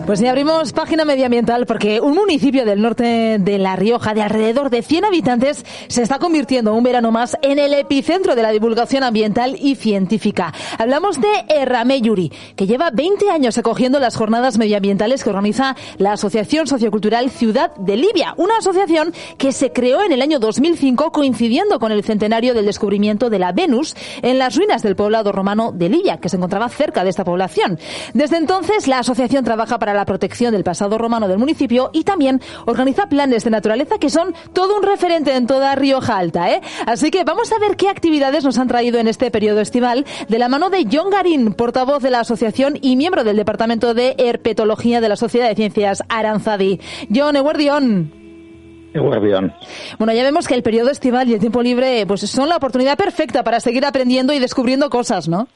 Pues sí, abrimos página medioambiental porque un municipio del norte de La Rioja de alrededor de 100 habitantes se está convirtiendo un verano más en el epicentro de la divulgación ambiental y científica. Hablamos de Errameyuri, que lleva 20 años acogiendo las jornadas medioambientales que organiza la Asociación Sociocultural Ciudad de Libia, una asociación que se creó en el año 2005 coincidiendo con el centenario del descubrimiento de la Venus en las ruinas del poblado romano de Libia, que se encontraba cerca de esta población. Desde entonces, la asociación trabaja para la protección del pasado romano del municipio y también organiza planes de naturaleza que son todo un referente en toda Rioja Alta, ¿eh? Así que vamos a ver qué actividades nos han traído en este periodo estival de la mano de Jon Garín, portavoz de la asociación y miembro del Departamento de Herpetología de la Sociedad de Ciencias Aranzadi. Jon, eguerdión. Bueno, ya vemos que el periodo estival y el tiempo libre pues son la oportunidad perfecta para seguir aprendiendo y descubriendo cosas, ¿no?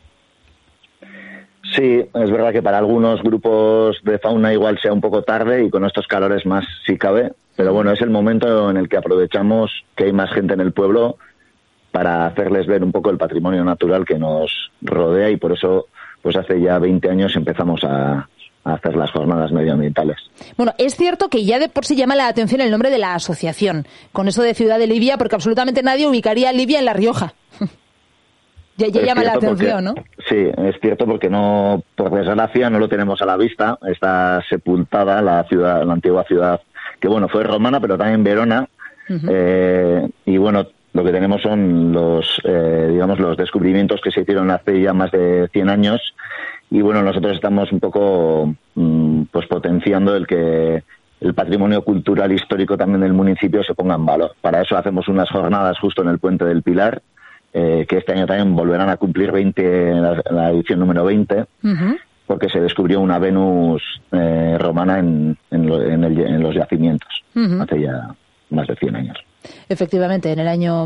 Sí, es verdad que para algunos grupos de fauna igual sea un poco tarde y con estos calores más si cabe, pero bueno, es el momento en el que aprovechamos que hay más gente en el pueblo para hacerles ver un poco el patrimonio natural que nos rodea y por eso pues hace ya 20 años empezamos a hacer las jornadas medioambientales. Bueno, es cierto que ya de por sí llama la atención el nombre de la asociación, con eso de Ciudad de Libia, porque absolutamente nadie ubicaría Libia en La Rioja. Ya llama la atención, ¿no? Sí, es cierto porque no, por desgracia, no lo tenemos a la vista. Está sepultada la ciudad, la antigua ciudad, que bueno, fue romana, pero también Verona. Uh-huh. Y bueno, lo que tenemos son los descubrimientos que se hicieron hace ya más de 100 años. Y bueno, nosotros estamos un poco, pues potenciando el que el patrimonio cultural histórico también del municipio se ponga en valor. Para eso hacemos unas jornadas justo en el Puente del Pilar, que este año también volverán a cumplir 20, la edición número 20, uh-huh. Porque se descubrió una Venus romana en los yacimientos, uh-huh. Hace ya más de 100 años. Efectivamente, en el año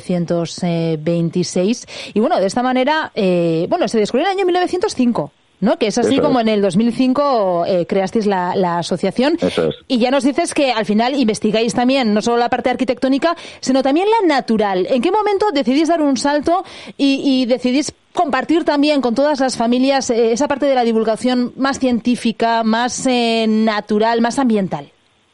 1926. Y bueno, de esta manera, se descubrió en el año 1905. ¿No? Que es así como en el 2005 creasteis la asociación. Eso es. Y ya nos dices que al final investigáis también no solo la parte arquitectónica, sino también la natural. ¿En qué momento decidís dar un salto y decidís compartir también con todas las familias esa parte de la divulgación más científica, más natural, más ambiental?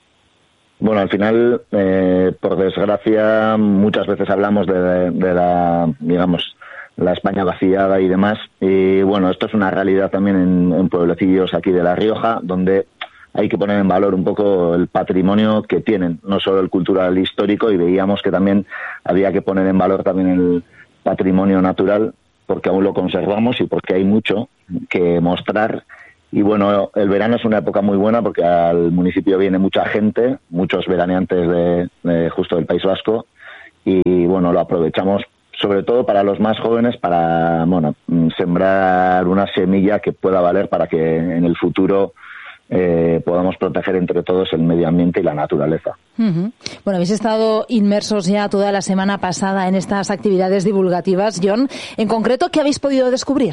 Bueno, al final, por desgracia, muchas veces hablamos de la, digamos, la España vaciada y demás. Y bueno, esto es una realidad también en pueblecillos aquí de La Rioja, donde hay que poner en valor un poco el patrimonio que tienen, no solo el cultural histórico, y veíamos que también había que poner en valor también el patrimonio natural, porque aún lo conservamos y porque hay mucho que mostrar. Y bueno, el verano es una época muy buena porque al municipio viene mucha gente, muchos veraneantes de justo del País Vasco, y bueno, lo aprovechamos sobre todo para los más jóvenes, para sembrar una semilla que pueda valer para que en el futuro podamos proteger entre todos el medio ambiente y la naturaleza. Uh-huh. Bueno, habéis estado inmersos ya toda la semana pasada en estas actividades divulgativas, Jon. En concreto, ¿qué habéis podido descubrir?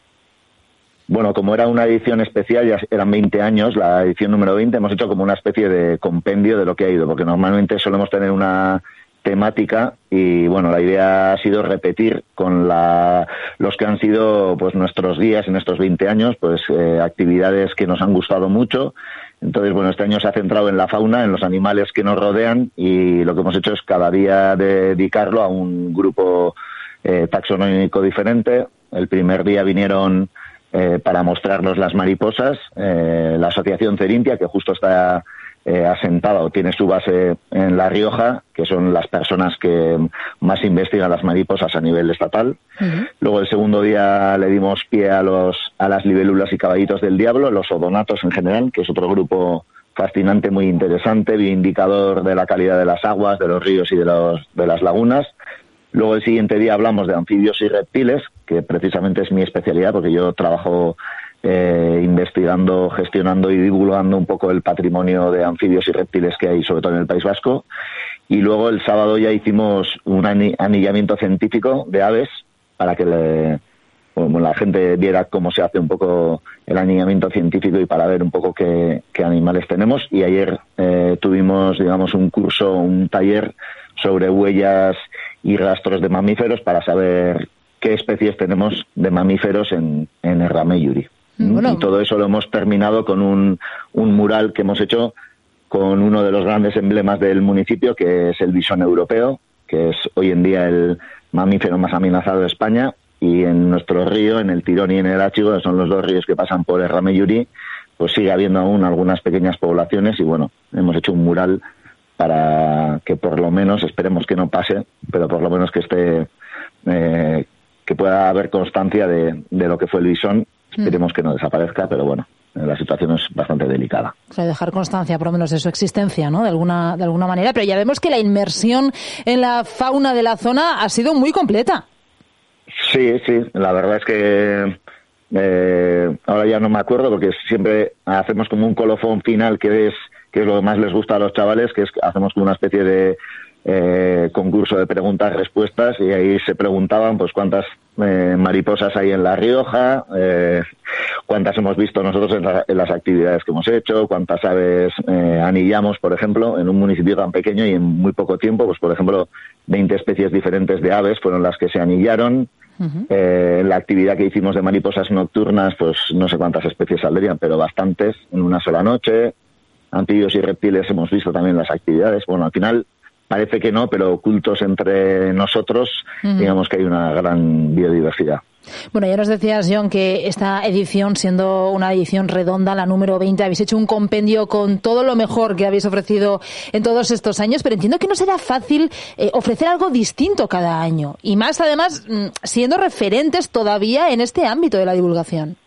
Bueno, como era una edición especial, ya eran 20 años, la edición número 20, hemos hecho como una especie de compendio de lo que ha ido, porque normalmente solemos tener una temática y bueno, la idea ha sido repetir con los que han sido pues nuestros días en estos 20 años, pues actividades que nos han gustado mucho. Entonces, bueno, este año se ha centrado en la fauna, en los animales que nos rodean, y lo que hemos hecho es cada día dedicarlo a un grupo taxonómico diferente. El primer día vinieron para mostrarnos las mariposas, la asociación Cerintia, que justo está asentada o tiene su base en La Rioja, que son las personas que más investigan las mariposas a nivel estatal. Uh-huh. Luego el segundo día le dimos pie a las libélulas y caballitos del diablo, los odonatos en general, que es otro grupo fascinante, muy interesante, indicador de la calidad de las aguas, de los ríos y de las lagunas. Luego el siguiente día hablamos de anfibios y reptiles, que precisamente es mi especialidad, porque yo trabajo investigando, gestionando y divulgando un poco el patrimonio de anfibios y reptiles que hay, sobre todo en el País Vasco. Y luego el sábado ya hicimos un anillamiento científico de aves para que la gente viera cómo se hace un poco el anillamiento científico y para ver un poco qué animales tenemos. Y ayer tuvimos, digamos, un taller sobre huellas y rastros de mamíferos para saber qué especies tenemos de mamíferos en Errameyuri. Bueno. Y todo eso lo hemos terminado con un mural que hemos hecho con uno de los grandes emblemas del municipio, que es el bisón europeo, que es hoy en día el mamífero más amenazado de España, y en nuestro río, en el Tirón y en el Áchigo, que son los dos ríos que pasan por Erramelluri, pues sigue habiendo aún algunas pequeñas poblaciones, y bueno, hemos hecho un mural para que por lo menos, esperemos que no pase, pero por lo menos que esté, que pueda haber constancia de lo que fue el bisón. Esperemos que no desaparezca, pero bueno, la situación es bastante delicada. O sea, dejar constancia, por lo menos, de su existencia, ¿no? De alguna manera. Pero ya vemos que la inmersión en la fauna de la zona ha sido muy completa. Sí, la verdad es que ahora ya no me acuerdo, porque siempre hacemos como un colofón final, que es lo que más les gusta a los chavales, que es hacemos como una especie de concurso de preguntas-respuestas, y ahí se preguntaban pues cuántas mariposas hay en La Rioja, cuántas hemos visto nosotros en las actividades que hemos hecho, cuántas aves anillamos, por ejemplo, en un municipio tan pequeño y en muy poco tiempo. Pues por ejemplo, 20 especies diferentes de aves fueron las que se anillaron. En la actividad que hicimos de mariposas nocturnas, pues no sé cuántas especies saldrían, pero bastantes en una sola noche. Anfibios y reptiles hemos visto también en las actividades. Bueno, al final parece que no, pero ocultos entre nosotros, digamos que hay una gran biodiversidad. Bueno, ya nos decías, Jon, que esta edición, siendo una edición redonda, la número 20, habéis hecho un compendio con todo lo mejor que habéis ofrecido en todos estos años, pero entiendo que no será fácil ofrecer algo distinto cada año, y más, además, siendo referentes todavía en este ámbito de la divulgación.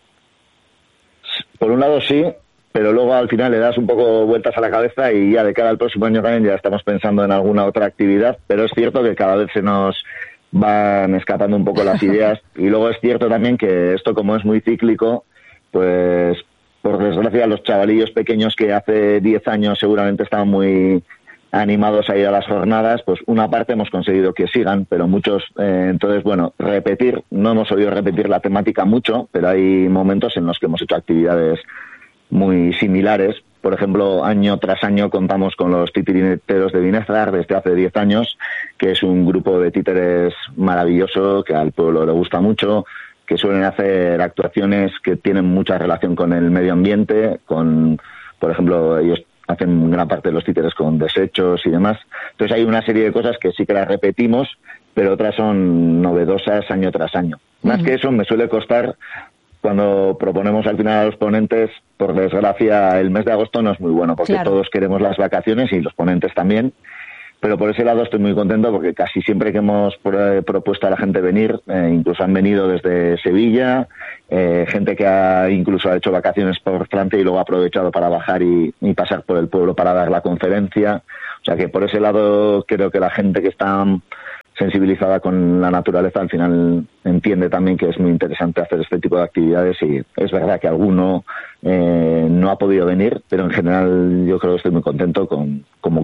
Por un lado sí, pero luego al final le das un poco vueltas a la cabeza y ya de cara al próximo año también ya estamos pensando en alguna otra actividad, pero es cierto que cada vez se nos van escapando un poco las ideas, y luego es cierto también que esto, como es muy cíclico, pues por desgracia los chavalillos pequeños que hace 10 años seguramente estaban muy animados a ir a las jornadas, pues una parte hemos conseguido que sigan, pero muchos, entonces bueno, no hemos oído repetir la temática mucho, pero hay momentos en los que hemos hecho actividades muy similares. Por ejemplo, año tras año contamos con los titiriteros de Binezar desde hace 10 años, que es un grupo de títeres maravilloso, que al pueblo le gusta mucho, que suelen hacer actuaciones que tienen mucha relación con el medio ambiente, por ejemplo, ellos hacen gran parte de los títeres con desechos y demás. Entonces hay una serie de cosas que sí que las repetimos, pero otras son novedosas año tras año. Más que eso, me suele costar, cuando proponemos al final a los ponentes, por desgracia, el mes de agosto no es muy bueno, porque todos queremos las vacaciones y los ponentes también. Pero por ese lado estoy muy contento, porque casi siempre que hemos propuesto a la gente venir, incluso han venido desde Sevilla, gente que incluso ha hecho vacaciones por Francia y luego ha aprovechado para bajar y pasar por el pueblo para dar la conferencia. O sea que por ese lado creo que la gente que está sensibilizada con la naturaleza al final entiende también que es muy interesante hacer este tipo de actividades, y es verdad que alguno no ha podido venir, pero en general yo creo que estoy muy contento con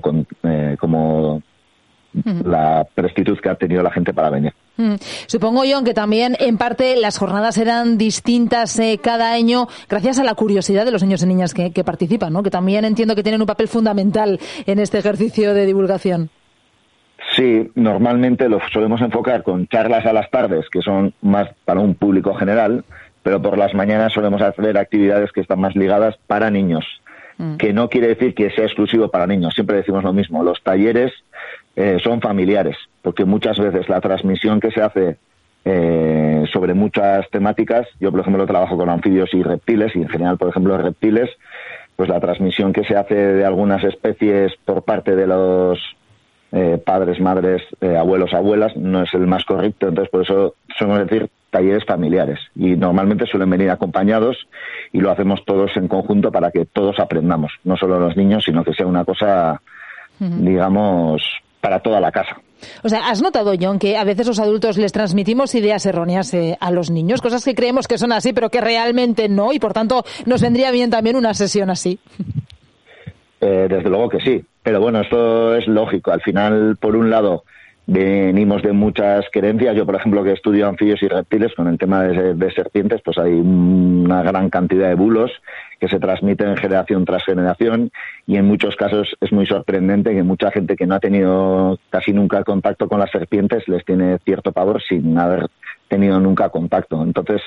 la prestitud que ha tenido la gente para venir. Supongo, Jon, que también en parte las jornadas serán distintas cada año gracias a la curiosidad de los niños y niñas que participan, ¿no? Que también entiendo que tienen un papel fundamental en este ejercicio de divulgación. Sí, normalmente lo solemos enfocar con charlas a las tardes, que son más para un público general, pero por las mañanas solemos hacer actividades que están más ligadas para niños, que no quiere decir que sea exclusivo para niños. Siempre decimos lo mismo, los talleres son familiares, porque muchas veces la transmisión que se hace sobre muchas temáticas, yo por ejemplo trabajo con anfibios y reptiles, y en general, por ejemplo, reptiles, pues la transmisión que se hace de algunas especies por parte de los padres, madres, abuelos, abuelas, no es el más correcto. Entonces por eso solemos decir talleres familiares, y normalmente suelen venir acompañados, y lo hacemos todos en conjunto para que todos aprendamos, no solo los niños, sino que sea una cosa, digamos, para toda la casa. O sea, ¿has notado, Jon, que a veces los adultos les transmitimos ideas erróneas a los niños? Cosas que creemos que son así, pero que realmente no, y por tanto nos vendría bien también una sesión así. Desde luego que sí, pero bueno, esto es lógico. Al final, por un lado, venimos de muchas creencias. Yo, por ejemplo, que estudio anfibios y reptiles, con el tema de serpientes, pues hay una gran cantidad de bulos que se transmiten generación tras generación, y en muchos casos es muy sorprendente que mucha gente que no ha tenido casi nunca contacto con las serpientes les tiene cierto pavor sin haber tenido nunca contacto. Entonces,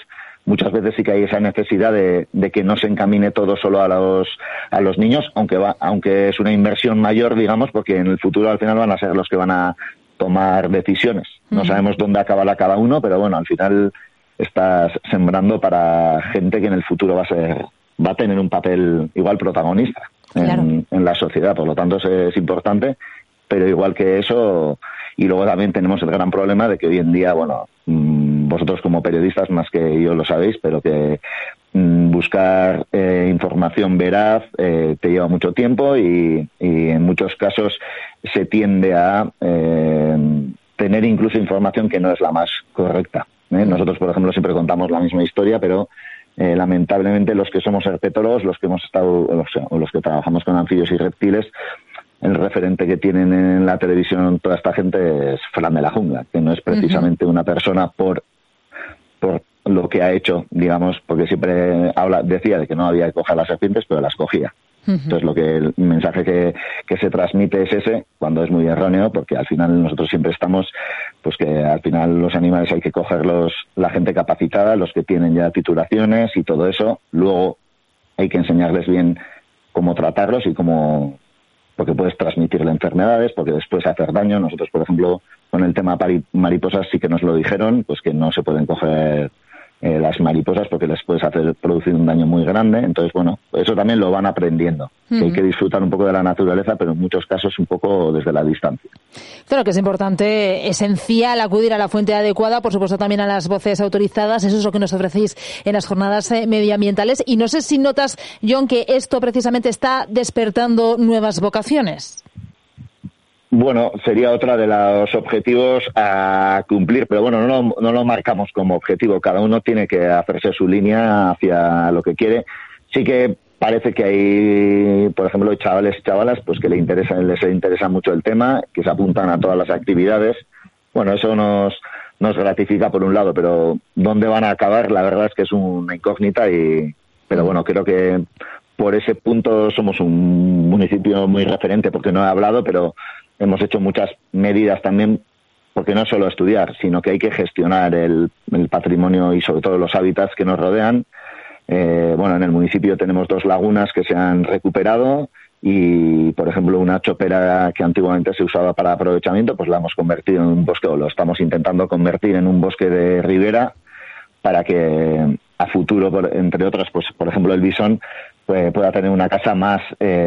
muchas veces sí que hay esa necesidad de que no se encamine todo solo a los niños, aunque es una inversión mayor, digamos, porque en el futuro al final van a ser los que van a tomar decisiones. No sabemos dónde acabará cada uno, pero bueno, al final estás sembrando para gente que en el futuro va a tener un papel igual protagonista en la sociedad. Por lo tanto, es importante, pero igual que eso, y luego también tenemos el gran problema de que hoy en día, bueno, vosotros como periodistas más que yo lo sabéis, pero que buscar información veraz te lleva mucho tiempo y en muchos casos se tiende a tener incluso información que no es la más correcta. Nosotros, por ejemplo, siempre contamos la misma historia, pero lamentablemente los que somos herpetólogos, los que hemos estado, o los que trabajamos con anfibios y reptiles, el referente que tienen en la televisión toda esta gente es Fran de la Jungla, que no es precisamente una persona por lo que ha hecho, digamos, porque siempre decía de que no había que coger las serpientes, pero las cogía. Entonces, el mensaje que se transmite es ese, cuando es muy erróneo, porque al final nosotros siempre estamos, pues que al final los animales hay que cogerlos, la gente capacitada, los que tienen ya titulaciones y todo eso. Luego hay que enseñarles bien cómo tratarlos y porque puedes transmitirle enfermedades, porque después hacer daño. Nosotros, por ejemplo, con el tema mariposas sí que nos lo dijeron, pues que no se pueden coger las mariposas porque les puedes producir un daño muy grande. Entonces, bueno, eso también lo van aprendiendo. Que hay que disfrutar un poco de la naturaleza, pero en muchos casos un poco desde la distancia. Claro que es importante, esencial, acudir a la fuente adecuada, por supuesto también a las voces autorizadas. Eso es lo que nos ofrecéis en las jornadas medioambientales. Y no sé si notas, Jon, que esto precisamente está despertando nuevas vocaciones. Bueno, sería otra de los objetivos a cumplir, pero bueno, no lo marcamos como objetivo. Cada uno tiene que hacerse su línea hacia lo que quiere. Sí que parece que hay, por ejemplo, chavales y chavalas pues que les interesa mucho el tema, que se apuntan a todas las actividades. Bueno, eso nos gratifica por un lado, pero ¿dónde van a acabar? La verdad es que es una incógnita pero bueno, creo que por ese punto somos un municipio muy referente, porque no he hablado, pero hemos hecho muchas medidas también, porque no es solo estudiar, sino que hay que gestionar el patrimonio y sobre todo los hábitats que nos rodean. Bueno, en el municipio tenemos 2 lagunas que se han recuperado y, por ejemplo, una chopera que antiguamente se usaba para aprovechamiento, pues la hemos convertido en un bosque, o lo estamos intentando convertir en un bosque de ribera, para que a futuro, entre otras, pues por ejemplo el bisón pueda tener una casa más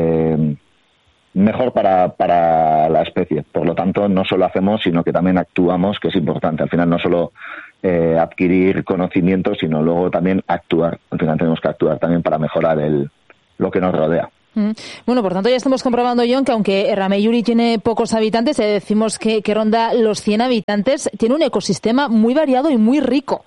mejor para la especie. Por lo tanto, no solo hacemos, sino que también actuamos, que es importante. Al final no solo adquirir conocimiento, sino luego también actuar. Al final tenemos que actuar también para mejorar lo que nos rodea. Bueno, por tanto ya estamos comprobando, Jon, que aunque Erramelluri tiene pocos habitantes, decimos que ronda los 100 habitantes, tiene un ecosistema muy variado y muy rico.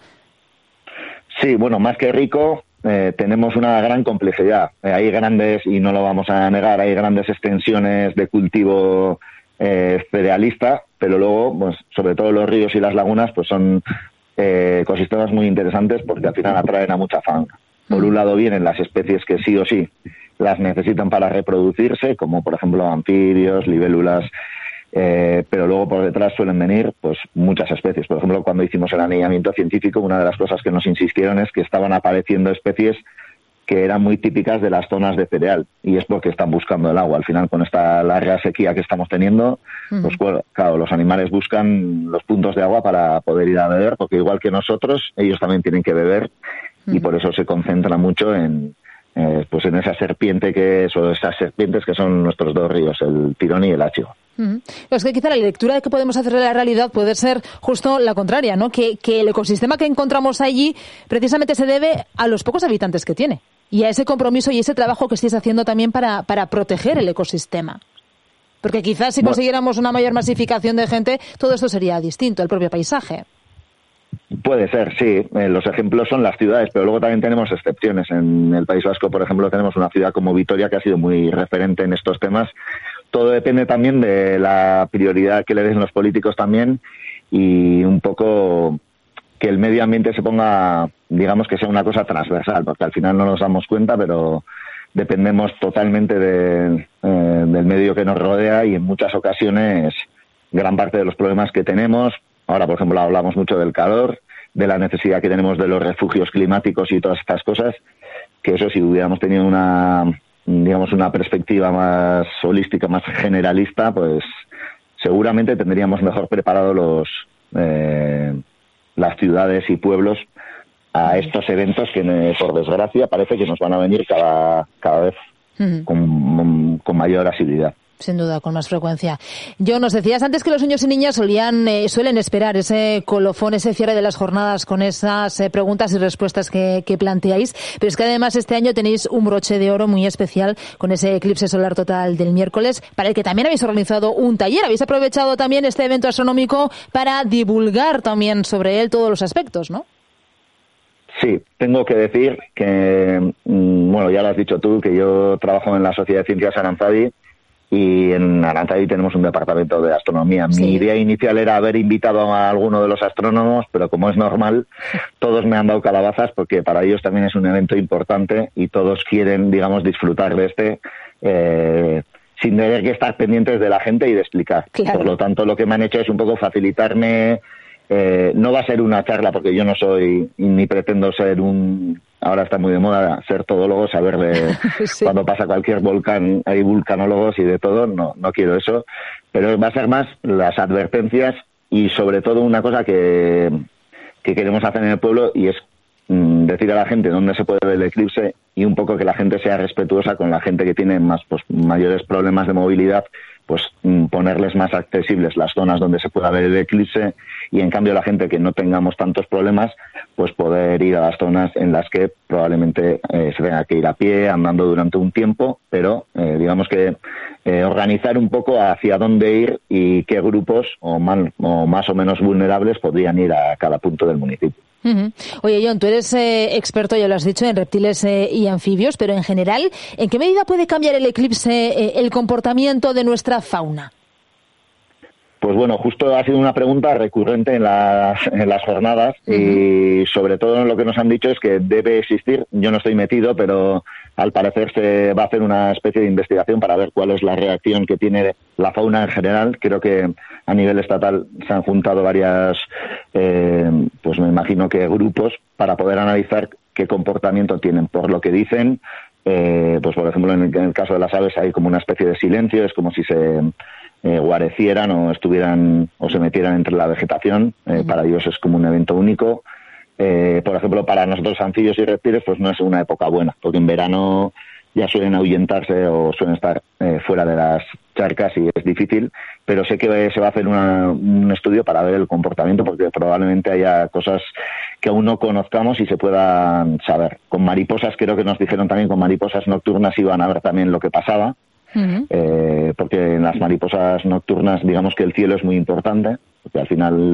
Sí, bueno, más que rico, tenemos una gran complejidad. Hay grandes, y no lo vamos a negar, hay grandes extensiones de cultivo cerealista, pero luego, pues, sobre todo los ríos y las lagunas, pues son ecosistemas muy interesantes porque al final atraen a mucha fauna. Por un lado vienen las especies que sí o sí las necesitan para reproducirse, como por ejemplo anfibios, libélulas, pero luego por detrás suelen venir pues muchas especies. Por ejemplo, cuando hicimos el anillamiento científico, una de las cosas que nos insistieron es que estaban apareciendo especies que eran muy típicas de las zonas de cereal, y es porque están buscando el agua. Al final, con esta larga sequía que estamos teniendo, pues claro, los animales buscan los puntos de agua para poder ir a beber, porque igual que nosotros, ellos también tienen que beber, y por eso se concentra mucho en esa serpiente esas serpientes que son nuestros 2 ríos, el Tirón y el Achigo. Es que quizá la lectura que podemos hacer de la realidad puede ser justo la contraria, ¿no? Que el ecosistema que encontramos allí precisamente se debe a los pocos habitantes que tiene y a ese compromiso y ese trabajo que estáis haciendo también para proteger el ecosistema. Porque quizás si consiguiéramos una mayor masificación de gente, todo esto sería distinto, el propio paisaje. Puede ser, sí. Los ejemplos son las ciudades, pero luego también tenemos excepciones. En el País Vasco, por ejemplo, tenemos una ciudad como Vitoria que ha sido muy referente en estos temas. Todo depende también de la prioridad que le den los políticos también, y un poco que el medio ambiente se ponga, digamos, que sea una cosa transversal, porque al final no nos damos cuenta, pero dependemos totalmente del medio que nos rodea, y en muchas ocasiones gran parte de los problemas que tenemos, ahora por ejemplo hablamos mucho del calor, de la necesidad que tenemos de los refugios climáticos y todas estas cosas, que eso si hubiéramos tenido una perspectiva más holística, más generalista, pues seguramente tendríamos mejor preparados las ciudades y pueblos a estos eventos que, por desgracia, parece que nos van a venir cada vez con mayor asiduidad. Sin duda, con más frecuencia. John, nos decías antes que los niños y niñas suelen esperar ese colofón, ese cierre de las jornadas con esas preguntas y respuestas que planteáis, pero es que además este año tenéis un broche de oro muy especial con ese eclipse solar total del miércoles, para el que también habéis organizado un taller. Habéis aprovechado también este evento astronómico para divulgar también sobre él todos los aspectos, ¿no? Sí, tengo que decir que, ya lo has dicho tú, que yo trabajo en la Sociedad de Ciencias Aranzadi, y en Aranzadi tenemos un departamento de astronomía. Sí. Mi idea inicial era haber invitado a alguno de los astrónomos, pero como es normal, todos me han dado calabazas porque para ellos también es un evento importante y todos quieren, disfrutar de sin tener que estar pendientes de la gente y de explicar. Claro. Por lo tanto, lo que me han hecho es un poco facilitarme. No va a ser una charla porque yo no soy ni pretendo ser ahora está muy de moda ser todólogo, saber de sí. Cuando pasa cualquier volcán hay vulcanólogos y de todo, no quiero eso, pero va a ser más las advertencias y sobre todo una cosa que queremos hacer en el pueblo, y es decir a la gente dónde se puede ver el eclipse y un poco que la gente sea respetuosa con la gente que tiene mayores problemas de movilidad, pues ponerles más accesibles las zonas donde se pueda ver el eclipse, y en cambio la gente que no tengamos tantos problemas, pues poder ir a las zonas en las que probablemente se tenga que ir a pie, andando durante un tiempo, pero organizar un poco hacia dónde ir y qué grupos o más o menos vulnerables podrían ir a cada punto del municipio. Uh-huh. Oye, John, tú eres experto, ya lo has dicho, en reptiles y anfibios, pero en general, ¿en qué medida puede cambiar el eclipse el comportamiento de nuestra fauna? Pues bueno, justo ha sido una pregunta recurrente en las jornadas, y sobre todo lo que nos han dicho es que debe existir, yo no estoy metido, pero al parecer se va a hacer una especie de investigación para ver cuál es la reacción que tiene la fauna en general. Creo que a nivel estatal se han juntado varias, pues me imagino que grupos, para poder analizar qué comportamiento tienen. Por lo que dicen, pues por ejemplo en el caso de las aves hay como una especie de silencio, es como si se guarecieran o estuvieran o se metieran entre la vegetación. Para ellos es como un evento único. Por ejemplo, para nosotros anfibios y reptiles pues no es una época buena, porque en verano ya suelen ahuyentarse o suelen estar fuera de las charcas y es difícil, pero sé que se va a hacer un estudio para ver el comportamiento, porque probablemente haya cosas que aún no conozcamos y se puedan saber. Con mariposas, creo que nos dijeron también, con mariposas nocturnas iban a ver también lo que pasaba. Porque en las mariposas nocturnas digamos que el cielo es muy importante, porque al final